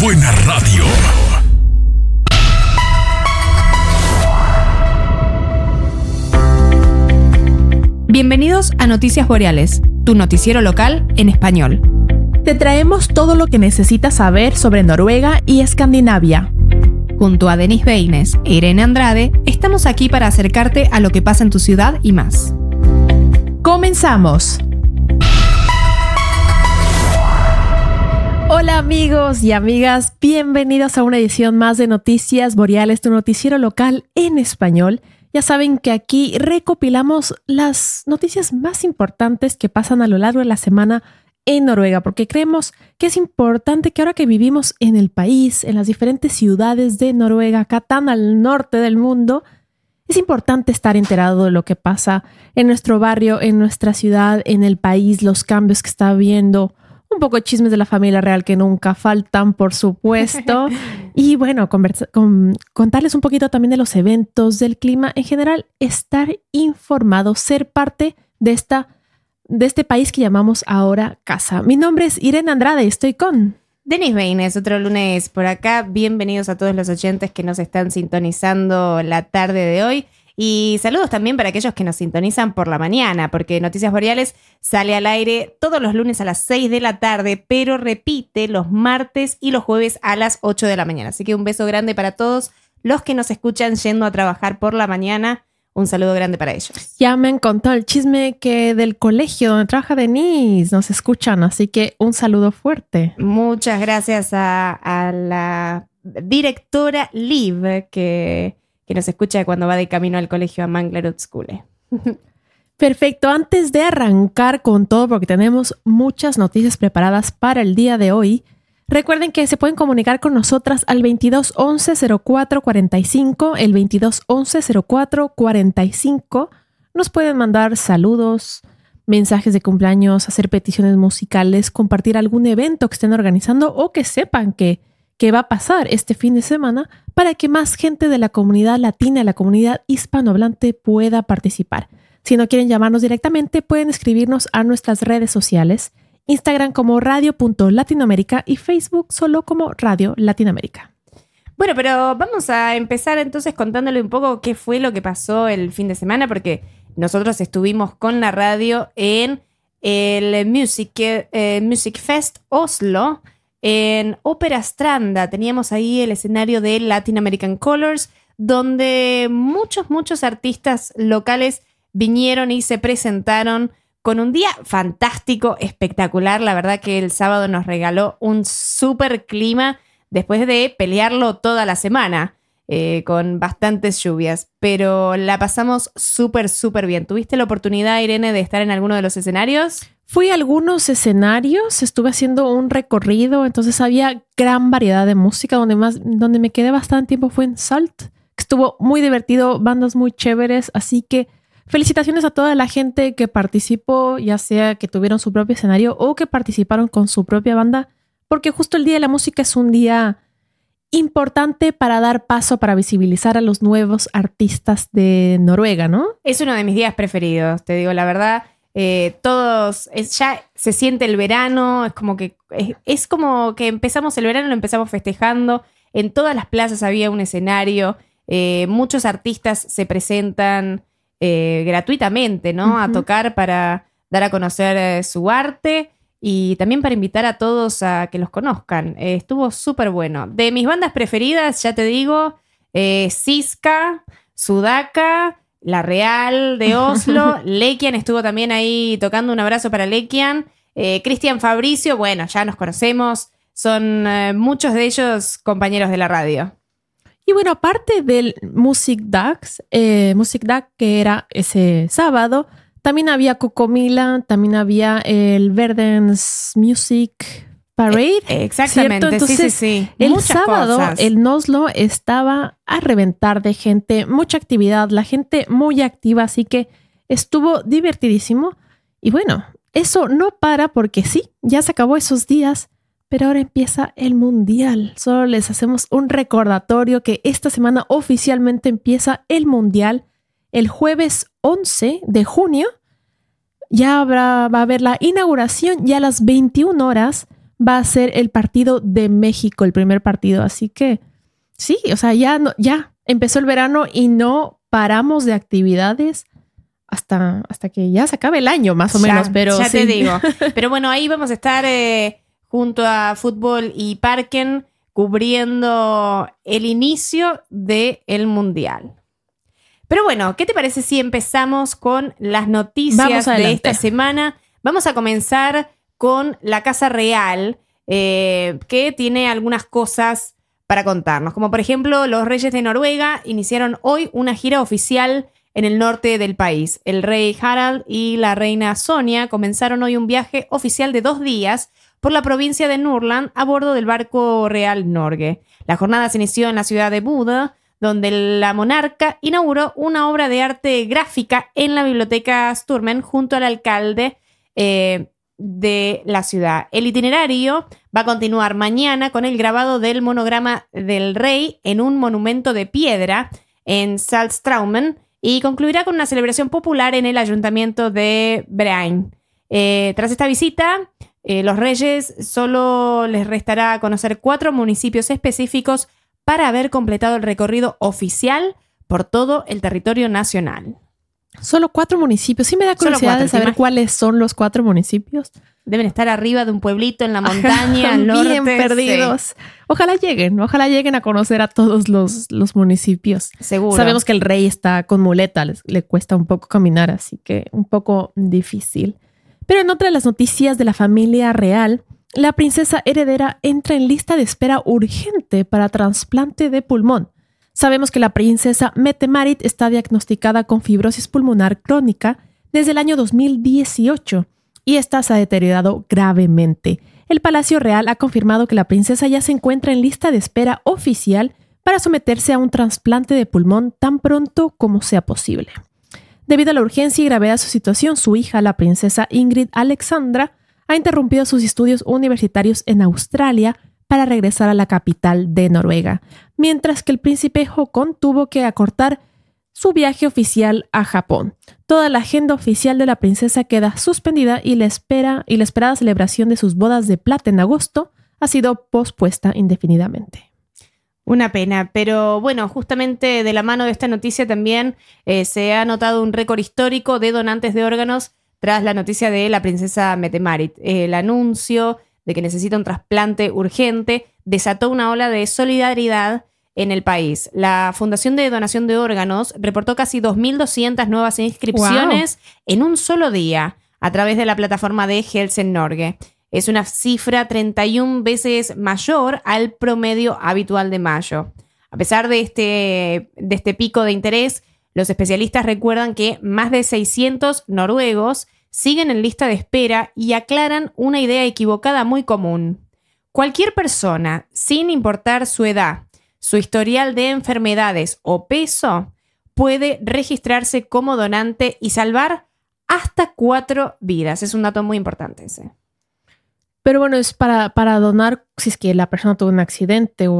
buena radio. Bienvenidos a Noticias Boreales, tu noticiero local en español. Te traemos todo lo que necesitas saber sobre Noruega y Escandinavia. Junto a Denis Beines e Irene Andrade, estamos aquí para acercarte a lo que pasa en tu ciudad y más. ¡Comenzamos! Hola amigos y amigas, bienvenidos a una edición más de Noticias Boreales, tu noticiero local en español. Ya saben que aquí recopilamos las noticias más importantes que pasan a lo largo de la semana en Noruega, porque creemos que es importante que ahora que vivimos en el país, en las diferentes ciudades de Noruega, acá tan al norte del mundo, es importante estar enterado de lo que pasa en nuestro barrio, en nuestra ciudad, en el país, los cambios que está habiendo. Un poco de chismes de la familia real que nunca faltan, por supuesto. Y bueno, contarles un poquito también de los eventos, del clima. En general, estar informado, ser parte de este país que llamamos ahora casa. Mi nombre es Irene Andrade y estoy con Denis Beines, otro lunes por acá. Bienvenidos a todos los oyentes que nos están sintonizando la tarde de hoy. Y saludos también para aquellos que nos sintonizan por la mañana, porque Noticias Boreales sale al aire todos los lunes a las 6 de la tarde, pero repite los martes y los jueves a las 8 de la mañana. Así que un beso grande para todos los que nos escuchan yendo a trabajar por la mañana. Un saludo grande para ellos. Ya me han contado el chisme que del colegio donde trabaja Denise nos escuchan, así que un saludo fuerte. Muchas gracias a la directora Liv que nos escucha cuando va de camino al colegio a Manglerud School. Perfecto, antes de arrancar con todo, porque tenemos muchas noticias preparadas para el día de hoy, recuerden que se pueden comunicar con nosotras al 22 11 04 45, el 22 11 04 45. Nos pueden mandar saludos, mensajes de cumpleaños, hacer peticiones musicales, compartir algún evento que estén organizando o que sepan que va a pasar este fin de semana para que más gente de la comunidad latina, la comunidad hispanohablante pueda participar. Si no quieren llamarnos directamente, pueden escribirnos a nuestras redes sociales, Instagram como radio.latinoamérica y Facebook solo como Radio Latinoamérica. Bueno, pero vamos a empezar entonces contándole un poco qué fue lo que pasó el fin de semana, porque nosotros estuvimos con la radio en el Music Fest Oslo. En Ópera Stranda teníamos ahí el escenario de Latin American Colors, donde muchos artistas locales vinieron y se presentaron con un día fantástico, espectacular. La verdad que el sábado nos regaló un súper clima después de pelearlo toda la semana con bastantes lluvias, pero la pasamos súper bien. ¿Tuviste la oportunidad, Irene, de estar en alguno de los escenarios? Fui a algunos escenarios, estuve haciendo un recorrido, entonces había gran variedad de música. Donde me quedé bastante tiempo fue en Salt, que estuvo muy divertido, bandas muy chéveres, así que felicitaciones a toda la gente que participó, ya sea que tuvieron su propio escenario o que participaron con su propia banda, porque justo el Día de la Música es un día importante para dar paso, para visibilizar a los nuevos artistas de Noruega, ¿no? Es uno de mis días preferidos, te digo la verdad. Ya se siente el verano, es como que empezamos el verano, lo empezamos festejando. En todas las plazas había un escenario, muchos artistas se presentan gratuitamente, ¿no? Uh-huh. A tocar para dar a conocer su arte y también para invitar a todos a que los conozcan. Estuvo súper bueno. De mis bandas preferidas, ya te digo, Siska, Sudaka, La Real de Oslo, Lekian estuvo también ahí tocando. Un abrazo para Lekian. Cristian Fabricio, bueno, ya nos conocemos. Son muchos de ellos compañeros de la radio. Y bueno, aparte del Musikdag que era ese sábado, también había Cocomila, también había el Verdens Music Parade. Exactamente, Entonces, sí. El muchas sábado cosas. El Oslo estaba a reventar de gente, mucha actividad, la gente muy activa, así que estuvo divertidísimo. Y bueno, eso no para porque sí, ya se acabó esos días, pero ahora empieza el Mundial. Solo les hacemos un recordatorio que esta semana oficialmente empieza el Mundial. El jueves 11 de junio ya va a haber la inauguración y a las 21 horas va a ser el partido de México, el primer partido. Así que sí, o sea, ya empezó el verano y no paramos de actividades hasta que ya se acabe el año, más o menos. Pero ya sí. te digo. Pero bueno, ahí vamos a estar junto a Fútbol y Parken cubriendo el inicio del Mundial. Pero bueno, ¿qué te parece si empezamos con las noticias de esta semana? Vamos a comenzar con la Casa Real, que tiene algunas cosas para contarnos. Como por ejemplo, los reyes de Noruega iniciaron hoy una gira oficial en el norte del país. El rey Harald y la reina Sonia comenzaron hoy un viaje oficial de 2 días por la provincia de Nordland a bordo del barco Real Norge. La jornada se inició en la ciudad de Buda, donde la monarca inauguró una obra de arte gráfica en la biblioteca Sturmen junto al alcalde de la ciudad. El itinerario va a continuar mañana con el grabado del monograma del rey en un monumento de piedra en Saltstraumen y concluirá con una celebración popular en el ayuntamiento de Brein. Tras esta visita, los reyes solo les restará conocer 4 municipios específicos para haber completado el recorrido oficial por todo el territorio nacional. Solo 4 municipios. Sí me da curiosidad de saber cuáles son los 4 municipios. Deben estar arriba de un pueblito en la montaña, al norte. Bien perdidos. Sí. Ojalá lleguen a conocer a todos los municipios. Seguro. Sabemos que el rey está con muleta, le cuesta un poco caminar, así que un poco difícil. Pero en otra de las noticias de la familia real, la princesa heredera entra en lista de espera urgente para trasplante de pulmón. Sabemos que la princesa Mette-Marit está diagnosticada con fibrosis pulmonar crónica desde el año 2018 y esta se ha deteriorado gravemente. El Palacio Real ha confirmado que la princesa ya se encuentra en lista de espera oficial para someterse a un trasplante de pulmón tan pronto como sea posible. Debido a la urgencia y gravedad de su situación, su hija, la princesa Ingrid Alexandra, ha interrumpido sus estudios universitarios en Australia para regresar a la capital de Noruega, mientras que el príncipe Håkon tuvo que acortar su viaje oficial a Japón. Toda la agenda oficial de la princesa queda suspendida y la esperada celebración de sus bodas de plata en agosto ha sido pospuesta indefinidamente. Una pena, pero bueno, justamente de la mano de esta noticia también se ha notado un récord histórico de donantes de órganos tras la noticia de la princesa Mette-Marit. El anuncio de que necesita un trasplante urgente desató una ola de solidaridad en el país. La Fundación de Donación de Órganos reportó casi 2.200 nuevas inscripciones en un solo día a través de la plataforma de Helsen Norge. Es una cifra 31 veces mayor al promedio habitual de mayo. A pesar de este pico de interés, los especialistas recuerdan que más de 600 noruegos siguen en lista de espera y aclaran una idea equivocada muy común. Cualquier persona, sin importar su edad, su historial de enfermedades o peso, puede registrarse como donante y salvar hasta 4 vidas. Es un dato muy importante ese. Pero bueno, es para donar si es que la persona tuvo un accidente o